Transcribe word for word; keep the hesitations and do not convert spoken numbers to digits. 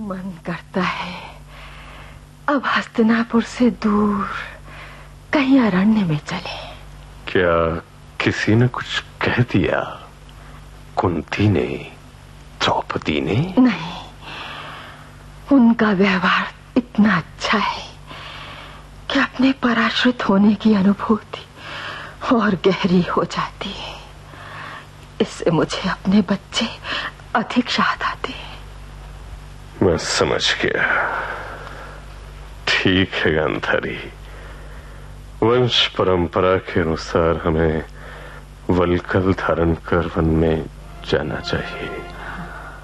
मन करता है अब हस्तिनापुर से दूर कहीं अरण्य में चले। क्या किसी ने कुछ कह दिया? कुंती ने, द्रौपदी ने? नहीं, उनका व्यवहार इतना अच्छा है कि अपने पराश्रित होने की अनुभूति और गहरी हो जाती है। इससे मुझे अपने बच्चे अधिक याद आते हैं। मैं समझ गया। ठीक है गांधारी, वंश परंपरा के अनुसार हमें वल्कल धारण कर वन में जाना चाहिए।